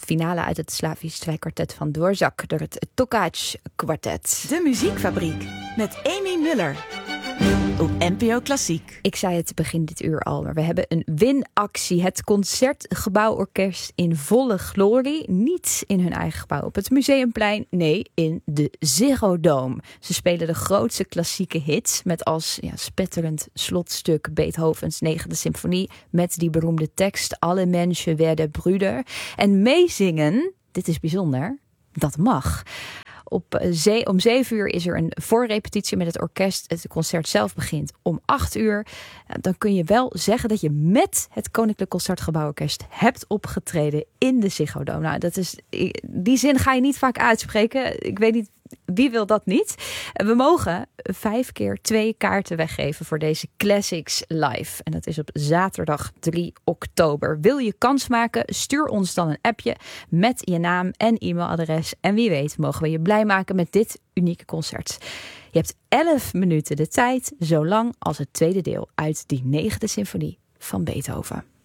finale uit het Slavisch Strijkkwartet van Dvorak door het Tokač Kwartet. De Muziekfabriek met Amy Muller op NPO Klassiek. Ik zei het begin dit uur al, maar we hebben een winactie. Het Concertgebouworkest in volle glorie. Niet in hun eigen gebouw op het Museumplein. Nee, in de Ziggo Dome. Ze spelen de grootste klassieke hits met als spetterend slotstuk Beethovens 9e symfonie met die beroemde tekst Alle Menschen werden Brüder. En meezingen, dit is bijzonder, dat mag. Om 7 uur is er een voorrepetitie met het orkest. Het concert zelf begint om 8 uur. Dan kun je wel zeggen dat je met het Koninklijk Concertgebouworkest hebt opgetreden in de Ziggo Dome. Nou, die zin ga je niet vaak uitspreken. Ik weet niet, wie wil dat niet? We mogen 5 keer 2 kaarten weggeven voor deze Classics Live. En dat is op zaterdag 3 oktober. Wil je kans maken? Stuur ons dan een appje met je naam en e-mailadres. En wie weet mogen we je blij maken met dit unieke concert. Je hebt 11 minuten de tijd, zo lang als het tweede deel uit die 9e symfonie van Beethoven.